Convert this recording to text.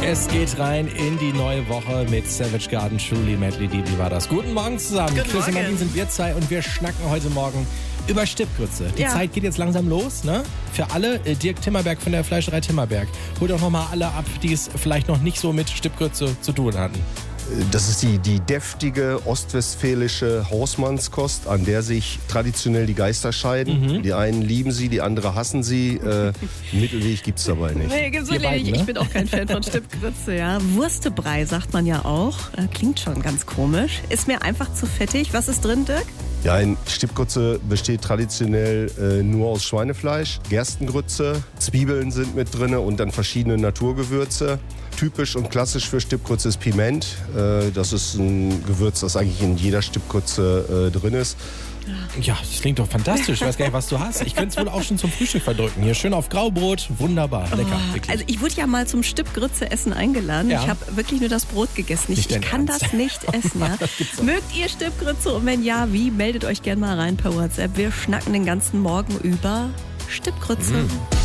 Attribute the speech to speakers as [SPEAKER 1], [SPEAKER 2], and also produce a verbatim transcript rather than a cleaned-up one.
[SPEAKER 1] Es geht rein in die neue Woche mit Savage Garden, Truly, Medley Deep. Wie war das? Guten Morgen zusammen.
[SPEAKER 2] Guten
[SPEAKER 1] Chris und
[SPEAKER 2] Morgen.
[SPEAKER 1] Martin sind wir zwei und wir schnacken heute Morgen über Stippgrütze. Die
[SPEAKER 2] Ja.
[SPEAKER 1] Zeit geht jetzt langsam los, ne? Für alle, äh, Dirk Timmerberg von der Fleischerei Timmerberg. Holt doch nochmal alle ab, die es vielleicht noch nicht so mit Stippgrütze zu tun hatten.
[SPEAKER 3] Das ist die, die deftige ostwestfälische Hausmannskost, an der sich traditionell die Geister scheiden.
[SPEAKER 1] Mhm.
[SPEAKER 3] Die einen lieben sie, die anderen hassen sie. Äh, Mittelweg gibt es dabei nicht.
[SPEAKER 2] Nee, gibt's
[SPEAKER 1] Wir
[SPEAKER 2] wirklich
[SPEAKER 1] beiden,
[SPEAKER 2] nicht.
[SPEAKER 1] ne?
[SPEAKER 2] Ich bin auch kein Fan von Stippgrütze, ja. Wurstebrei sagt man ja auch. Äh, Klingt schon ganz komisch. Ist mir einfach zu fettig. Was ist drin, Dirk?
[SPEAKER 3] Ja, ein Stippgrütze besteht traditionell äh, nur aus Schweinefleisch, Gerstengrütze, Zwiebeln sind mit drin und dann verschiedene Naturgewürze. Typisch und klassisch für Stippgrütze ist Piment. Äh, das ist ein Gewürz, das eigentlich in jeder Stippgrütze äh, drin ist.
[SPEAKER 1] Ja, das klingt doch fantastisch. Ich weiß gar nicht, was du hast. Ich könnte es wohl auch schon zum Frühstück verdrücken. Hier schön auf Graubrot. Wunderbar. Lecker. Wirklich.
[SPEAKER 2] Also ich wurde ja mal zum Stippgrütze-Essen eingeladen.
[SPEAKER 1] Ja.
[SPEAKER 2] Ich habe wirklich nur das Brot gegessen. Ich,
[SPEAKER 1] Nicht
[SPEAKER 2] ich
[SPEAKER 1] dein
[SPEAKER 2] kann
[SPEAKER 1] Ernst.
[SPEAKER 2] das nicht essen. Ja. Mögt ihr Stippgrütze? Und wenn ja, wie? Meldet euch gerne mal rein per WhatsApp. Wir schnacken den ganzen Morgen über Stippgrütze.
[SPEAKER 1] Mm.